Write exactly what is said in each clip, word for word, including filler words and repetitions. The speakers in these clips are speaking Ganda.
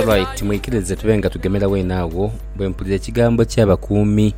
Alright, mwikirize tubenga tugemera we naawo bwe mpulira ekigambo ky'abakuumi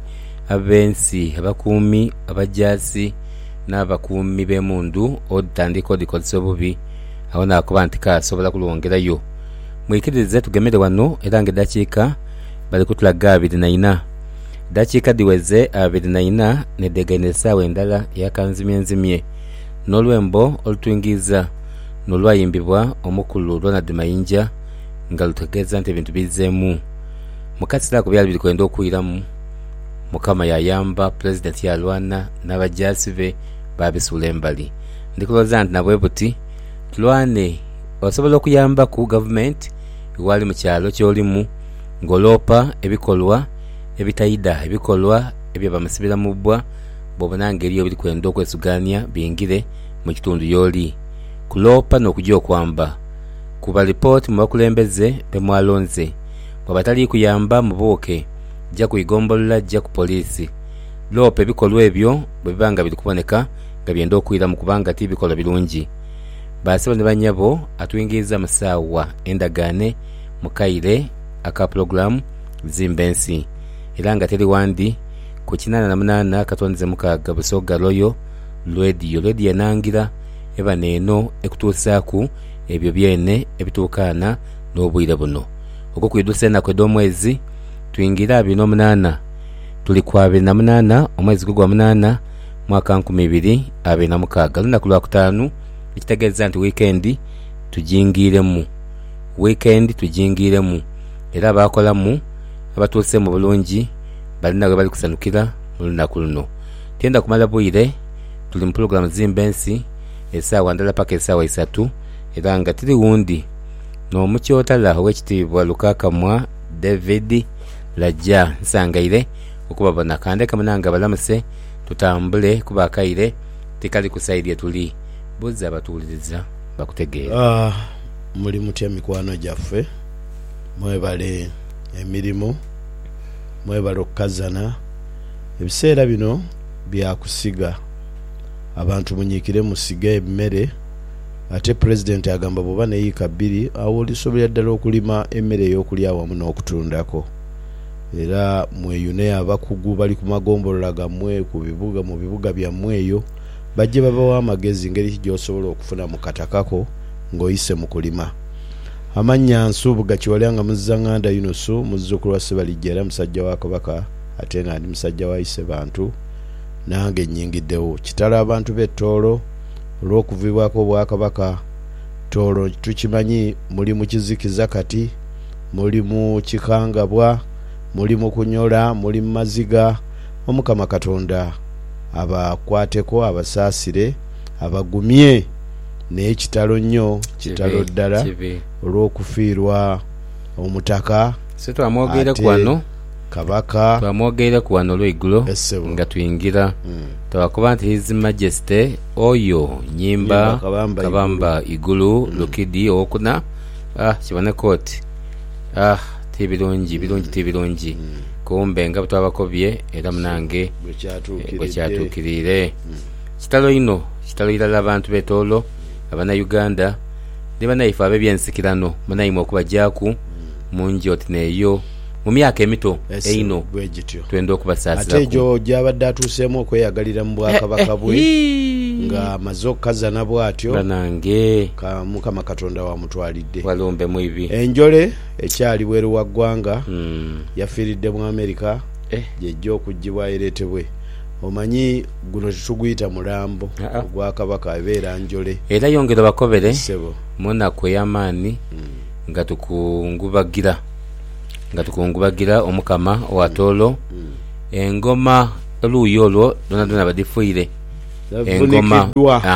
abensi abakuumi abajasi n'abakuumi b'emundu odutandika odikozesa obubi awo naakuba nti kasobola kulwongerayo. Mwikirize tugemere wano era ng'eddakiika bali kutulaga abiri na ina dakiika diweze abiri na ina nedegaine essaawa endala eyakanzimyenzimye n'olwembo olutwingiza n'olwayimbibwa omukulu Ronald Mayinja nga lutegeeza nti ebintu bizeemu mu kaseera ku byali biri kwenda okuyiramu Mukama yayamba President yalwana n'abajasi be babisuula embali. Ndikulooza nti nabwe buti tulwane osobola okuyamba ku gavumenti iwali mu kyalo ky'olimu ng'oloopa ebikolwa ebitayida ebikolwa ebyo bamusibira mu bbwa bw'obona ngeri ebiri kwenda okwesuganya bingire mu kitundu y'oli kuloopa n'okujja okwamba kuba lipooti mu bakulembeze bemwalonze bw'abatali kuyamba mubuuke jja kuyigombolola jja ku poliisi loopa ebikolwa ebyo bwe bibanga biri kuboneka nga byenda okuyira mu kubanga ti bikolwa birungi. Baasibo ne bannyabo atuyingiriza mu ssaawa endagaane mu kaire aka pulogulaamu zimba ensi era nga teri wandi ku kinaana na munaana katonze mukaaga Busoga Royal Radio Radio enangira eba neeno ekutuusaaku ebyo byene ebituukaana n'obwire buno okukwidusa ennaku ed'omwezi tuyingira abiri n'omunaana tuli ku abiri na munaana omwezi gwa munaana mwaka nkumi ibiri abiri na mukaaga lunaku lwakutaano ekitegeeza nti wiikendi tujingiremu wiikendi tujingiremu era abakolamu abatuuse mu bulungi balina bwe bali kusanukira mu lunaku luno. Tienda kumala bwire tuli mu pulogulaamu zimba ensi essaawa ndala paka essaawa isatu era nga tiri wundi n'omukyotala ow'ekitiibwa Lukakamwa David Lajja nsangaire okubabona kandeka munanga balamuse tutambule kuba akaire tikali kusaidye tuli buza abatuuliriza bakutegeera. Ah, muli mutya mikwano gyaffe mwebale emirimu mwebale okukazana ebiseera bino byakusiga abantu munyikire musiga emmere ate president agamba bwoba neyiika bbiri awo olisobolera ddala okulima emmere ey'okulya wamu n'okutundako era mweyune abakugu bali ku magombolola gammwe ku bibuga mu bibuga byammwe eyo bajje babawa amagezi ngeri gy'osobola okufuna mu katakako ng'oyise mu kulima. Amannya Nsubuga Kiwalyanga Muzzanganda Yunusu muzzukulu wa Ssebalijja era musajja wa Kabaka ate nga ndi musajja wa Isebantu nange nnyingiddewo kitala abantu b'ettoolo olw'okuvibwako Obwakabaka Toolo tukimanyi muli mu kizikiza kati muli mu kikangabwa muli mu kunyola muli mu maziga Omukama Katonda abakwateko abasaasire abagumye n'ekitalo nnyo kitalo ddala olw'okufiirwa omutaka se twamwogerera ku wano Kabaka twamwogerera ku wano olw'eigulo nga tuyingira mm. Twakuba nti His Majesty oyo Nyimba Kabamba, Kabamba Igulu mm. Lukidi owokuna ah kiboneka oti ah tibirungi birungi tibirungi mm. Kumbe nga twabakobye era munange bwe kyatuukirire mm. Kitalo ino kitalo irala abantu b'etoolo abana Uganda ne banaifa abe byensikirano munayima okubajjaku mm. mungi oti neyo mu myaka emito eino twenda okubasaasirako ate jo gyabadde atuuseemu okweyagalira mu Bwakabaka bwe nga amaze okukazana bw'atyo banange Mukama Katonda wamutwalidde walumbe mu ibi enjole ekyali bweru wa ggwanga mm. yafiiridde mu Amerika eh. Jejja okuggyibwa ereetebwe omanyi guno tetuguyita mulambo Ogwakabaka ebeera njole era yongera bakobere munaku ey'amaanyi mm. nga tukungubagira nga tukungubagira Omukama owatoolo mm. engoma oluuyi olwo dona dona badifuire engoma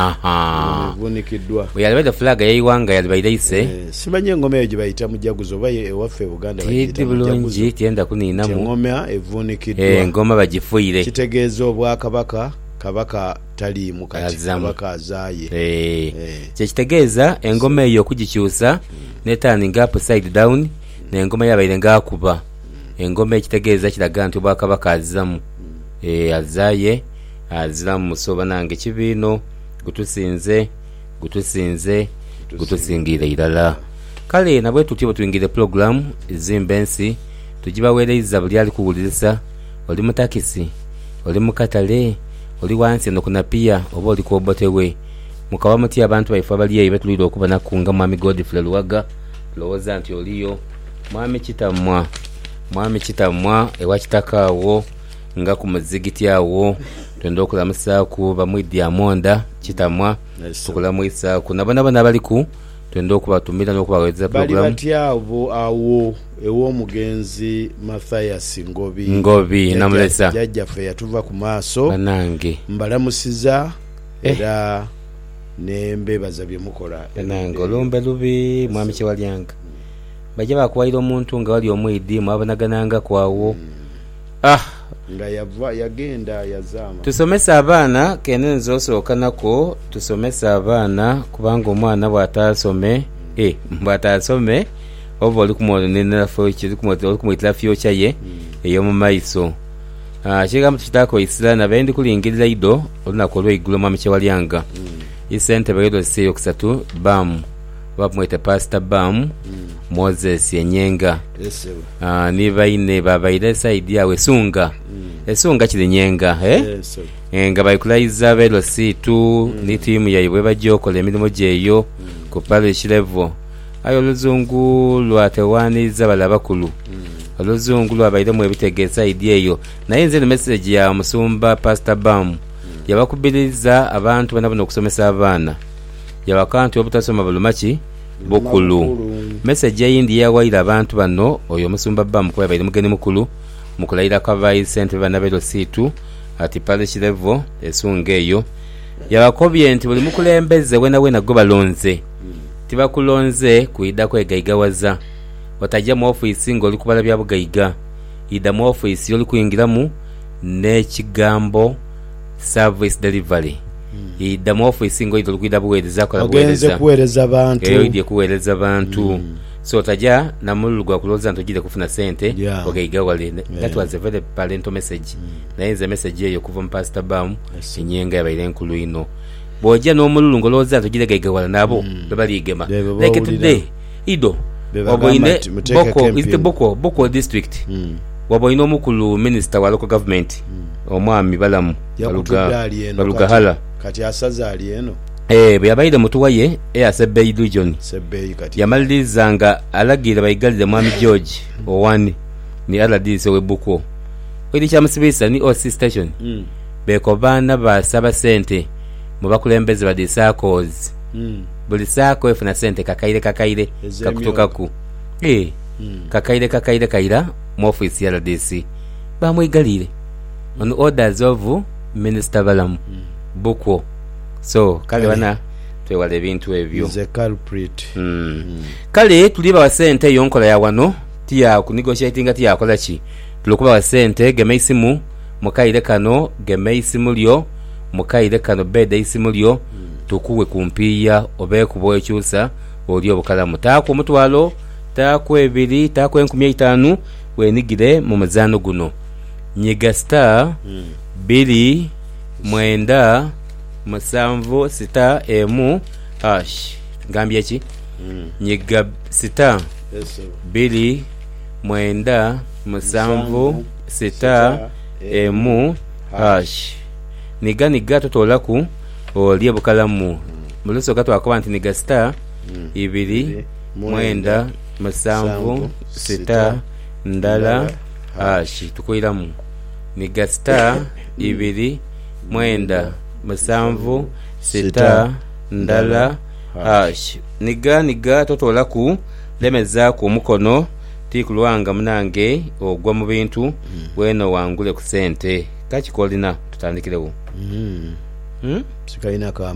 aha vunikiddwa yali bada flag yayiwanga yali bayiraise eh, simanyi engoma eyo gyebayita mujaguzo baye ewaffe Buganda bayita bulungi tienda kuninamu engoma evunikiddwa eh, engoma bagifuire kitegeeza Obwakabaka Kabaka tali mu kati Kabaka azaaye eh, eh. Kitegeeza engoma eyo okugikyusa mm. ne turning up side down n'engoma yabaire ngaakuba engoma ekitegeeza kiraga nti Obwakabaka azamu mm. eh, azaaye aziramu musoba nange kibiino gutusinze gutusinze gutusingire irala kale nabwe tutyo tuyingire program izimba ensi tugibaweereza buli ali kuwuliriza oli mu takisi oli mu katale oli wansi no kunapia oba oli kuobotewe mukawa muti abantu baifu abali eyo betulira okuba nakunga mwami Godfrey Luwaga lowooza nti oliyo mwami Kitamwa mwami Kitamwa ewa kitakaawo nga ku muzigiti awo twenda okulamusa ku bamwidi amonda Kitamwa tukulamwisa ku nabona bana bali ku twenda okubatumira n'okubaweza program bali batya abo awo ewo mugenzi Mathias Ngobi Ngobi namulesa jajjaffe yatuva ku maaso banange mbalamusiza era eh. Nembe bazabye mukola banange olumbe lubi mwami Kiwalyanga bajja bakuwaira omuntu nga wali omwidi mwabanagananga kwawo hmm. ah nga yava yagenda yazama tusomesa abaana kenenzo osokanako tusomesa abaana kubanga omwana bwatasome eh bwatasome obo oli kumonera fo kiri kumotera kumwitira future ye eyo mu maiso ah chiga mutitako isirana bendi kulingirira ido olunako lw'eigulo mwami Kiwalyanga isente bayido siyo kusatu bam bamwete pastor bam mm. Moses Yenyenga yes ah ni baine babaire side yawe sunga mm. esunga kiri nyenga eh yes enga bayikulaiza belo situ mm. ni timu yaibwe bajokola emilimo jeyo mm. ku parish level ayo luzungu lwatewaniza balabakulu mm. oluzungu lwabaire mu ebitegesa idea eyo naye nze ne message ya musumba pastor bam mm. yabakubiriza abantu banabona okusomesa abaana yabakanti obutasoma bulumaki bukulu message yindi yawaira abantu bano oyo musumba bam kwa baire mugeni mukulu mukulaira kavai center bana belo situ ati parish level esunga eyo yabakobye nti buli mukulembeze wena wena go balonze tibakulonze kuida kwegaigawaza watajja mu office ngoli kubala bya bugaiga ida mu office yoli kuyingiramu n'ekigambo service delivery hmm. ida mu office ngo idolo kwida buwereza kola buwereza kuwereza abantu eyo ide kuwereza abantu hmm. so tajja namulugwa kuloza ntogire kufuna sente yeah. Ogaiga wale yeah. That was a very parental message hmm. Na inze message eyo kuva pastor bam yes. Inyenga yabaire nkulu ino bojja no mululungo loza ntogire gaiga wala nabo hmm. Bebali igema like today ido oboine boko is the boko boko district hmm. Waboine omukulu minister wa local government hmm. Omwami balamu baluga baluga hala kati asaza ali eno eh byabaide mutuwaye e asebei region sebei kati yamalizanga alagira bayigalide mwami George owani ni aladise webuko kweli chamusibisa ni O C station mm. Beko bana basaba sente mubakulembeze badisakos mm. Buli sako efuna sente kakaire kakaire kakutoka ku eh mm. Kakaire kakaire kaira mu office ya D C bamwigalire mm. On orders of minister balamu mm. Buko so kale bana twewale bintu ebyo is a culprit mm. Mm. Kale tuliba wa sente yonkola ya wano tia ku negotiating ati yakola ki tulokuba wa sente gemeisimu mukaire kano gemeisimu lyo mukaire kano bede isimu lyo mm. Tukuwe kumpiya obe kuboye cyusa oli obukala mutako mutwalo tako ebiri tako enkumi itaano wenigire mu mazano guno nyiga star mm. Bili mwenda musanvu sita emu hash ngambye ki mm. Nyiga sita yes, Bili mwenda musanvu sita emu hash niga niga totolaku oliye bukalamu muluso gato akoba nti niga star mm. Ibiri mwenda musanvu sita ndala hash tukoiramu niga star ibiri mwenda musanvu sita ndala hash niga niga totolaku lemeza ku mukono tikulwanga munange ogwa mu bintu mm. Weno wangule ku sente kakikolina tutandikirewo mm. Hmm? Sikaina ka